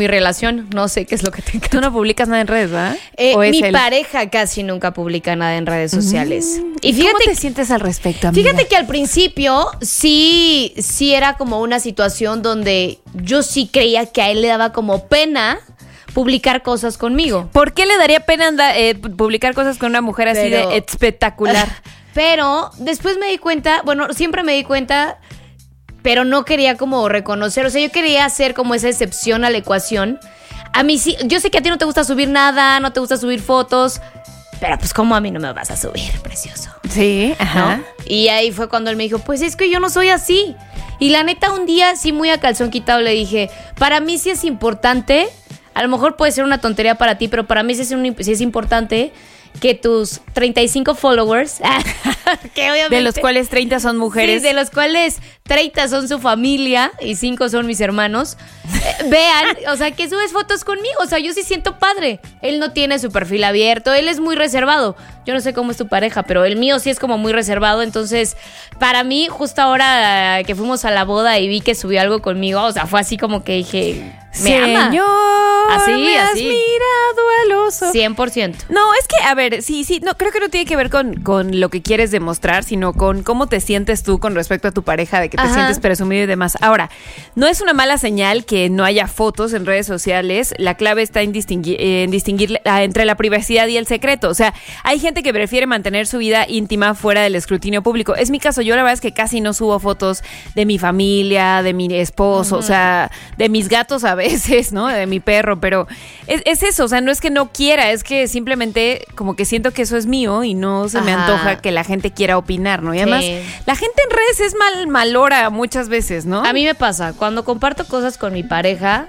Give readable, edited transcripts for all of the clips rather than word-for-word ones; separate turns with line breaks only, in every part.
mi relación, no sé qué es lo que te encanta.
Tú no publicas nada en redes, ¿verdad?
Mi pareja casi nunca publica nada en redes sociales.
Y fíjate, ¿cómo te sientes al respecto, amiga?
Fíjate que al principio sí era como una situación donde yo sí creía que a él le daba como pena publicar cosas conmigo.
¿Por qué le daría pena publicar cosas con una mujer así de espectacular?
Pero después me di cuenta, siempre me di cuenta, pero no quería como reconocer, o sea, yo quería hacer como esa excepción a la ecuación. A mí sí, yo sé que a ti no te gusta subir nada, no te gusta subir fotos, pero pues como a mí no me vas a subir, precioso.
Sí, ajá.
¿No? Y ahí fue cuando él me dijo, pues es que yo no soy así. Y la neta, un día sí muy a calzón quitado le dije, para mí sí es importante, a lo mejor puede ser una tontería para ti, pero para mí sí es importante que tus 35 followers, que obviamente,
de los cuales 30 son mujeres.
Sí, de los cuales 30 son su familia y 5 son mis hermanos, vean, o sea, que subes fotos conmigo. O sea, yo sí siento padre. Él no tiene su perfil abierto, él es muy reservado. Yo no sé cómo es tu pareja, pero el mío sí es como muy reservado. Entonces, para mí, justo ahora que fuimos a la boda y vi que subió algo conmigo, o sea, fue así como que dije, me ama.
Así, me has mirado al oso.
100%.
No, es que, a ver, sí, no, creo que no tiene que ver con lo que quieres demostrar, sino con cómo te sientes tú con respecto a tu pareja, de que te sientes presumido y demás. Ahora, no es una mala señal que no haya fotos en redes sociales. La clave está en distinguir entre la privacidad y el secreto. O sea, hay gente que prefiere mantener su vida íntima fuera del escrutinio público. Es mi caso. Yo la verdad es que casi no subo fotos de mi familia, de mi esposo, o sea, de mis gatos a veces, ¿no? De mi perro, pero es eso, o sea, no es que no quiera, es que simplemente como que siento que eso es mío y no se me antoja que la gente quiera opinar, ¿no? Y además, la gente en redes es malora muchas veces, ¿no?
A mí me pasa, cuando comparto cosas con mi pareja,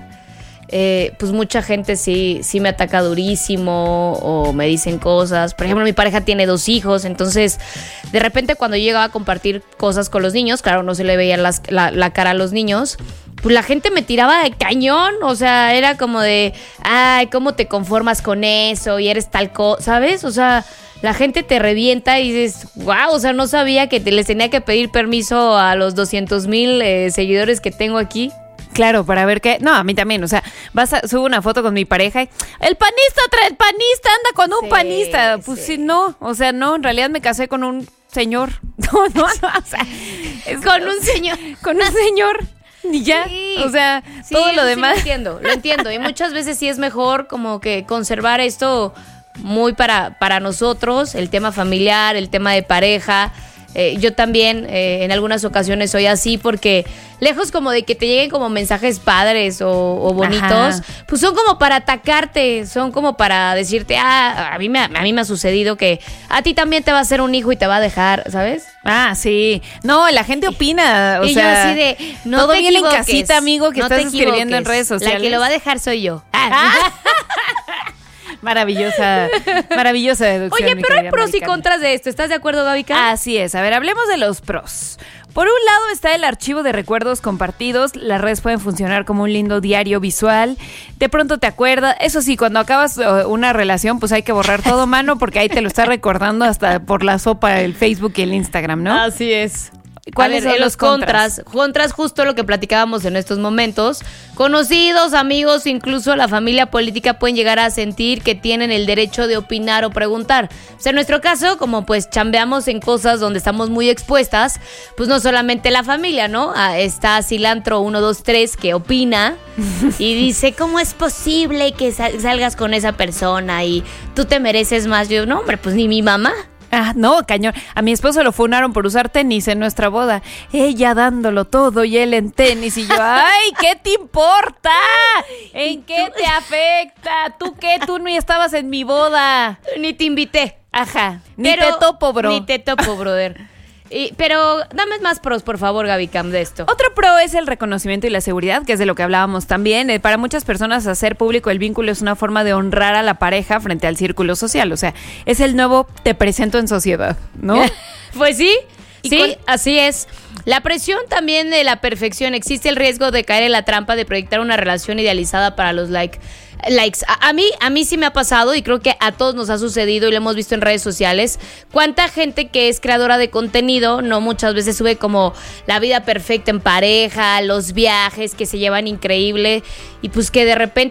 pues mucha gente sí me ataca durísimo o me dicen cosas. Por ejemplo, mi pareja tiene 2 hijos, entonces de repente cuando yo llegaba a compartir cosas con los niños, claro, no se le veía la cara a los niños, pues la gente me tiraba de cañón, o sea, era como de, ay, ¿cómo te conformas con eso? Y eres tal cosa, ¿sabes? O sea, la gente te revienta y dices, wow, o sea, no sabía que les tenía que pedir permiso a los 200,000 seguidores que tengo aquí.
Claro, para ver qué. No, a mí también, o sea, subo una foto con mi pareja y el panista anda con un panista. Pues sí, no, o sea, no, en realidad me casé con un señor. No, o sea,
con un señor.
Con un señor. Y ya, o sea, todo lo demás.
Sí, lo entiendo. Y muchas veces sí es mejor como que conservar esto muy para nosotros, el tema familiar, el tema de pareja. Yo también en algunas ocasiones soy así porque lejos como de que te lleguen como mensajes padres o bonitos, pues son como para atacarte, son como para decirte, a mí me ha sucedido que a ti también te va a hacer un hijo y te va a dejar, ¿sabes?
Ah, sí. No, la gente opina, o
y
sea,
yo así de, no
todo
te
bien en
equivoques,
casita, amigo, que
no
estás
te
escribiendo en redes sociales.
La que lo va a dejar soy yo.
Maravillosa deducción.
Oye, pero hay pros y contras de esto. ¿Estás de acuerdo, Gabica?
Así es. A ver, hablemos de los pros. Por un lado está el archivo de recuerdos compartidos. Las redes pueden funcionar como un lindo diario visual. De pronto te acuerdas. Eso sí, cuando acabas una relación, pues hay que borrar todo, mano, porque ahí te lo está recordando hasta por la sopa el Facebook y el Instagram, ¿no?
Así es. ¿Cuáles son los contras? Contras, justo lo que platicábamos en estos momentos. Conocidos, amigos, incluso la familia política pueden llegar a sentir que tienen el derecho de opinar o preguntar. O sea, en nuestro caso, como pues chambeamos en cosas donde estamos muy expuestas, pues no solamente la familia, ¿no? Está Cilantro 123 que opina y dice, ¿cómo es posible que salgas con esa persona y tú te mereces más? Yo, no, hombre, pues ni mi mamá.
Ah, no, cañón. A mi esposo lo funaron por usar tenis en nuestra boda. Ella dándolo todo y él en tenis. Y yo, ¡ay, qué te importa! ¿En qué te afecta? ¿Tú qué? Tú ni estabas en mi boda.
Ni te invité.
Ajá. Ni te topo, bro.
Ni te topo, brother. Pero dame más pros, por favor, Gaby Cam, de esto.
Otro pro es el reconocimiento y la seguridad, que es de lo que hablábamos también. Para muchas personas hacer público el vínculo es una forma de honrar a la pareja frente al círculo social. O sea, es el nuevo te presento en sociedad, ¿no?
Pues sí, sí, así es. La presión también de la perfección. Existe el riesgo de caer en la trampa de proyectar una relación idealizada para los likes. A mí sí me ha pasado y creo que a todos nos ha sucedido y lo hemos visto en redes sociales. Cuánta gente que es creadora de contenido, no muchas veces sube como la vida perfecta en pareja, los viajes que se llevan increíble y pues que de repente